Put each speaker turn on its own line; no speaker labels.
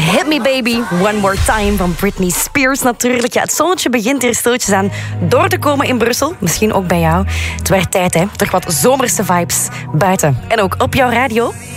Hit Me Baby, One More Time van Britney Spears natuurlijk. Ja, het zonnetje begint hier stilletjes aan door te komen in Brussel. Misschien ook bij jou. Het werd tijd, hè? Toch wat zomerse vibes buiten. En ook op jouw radio.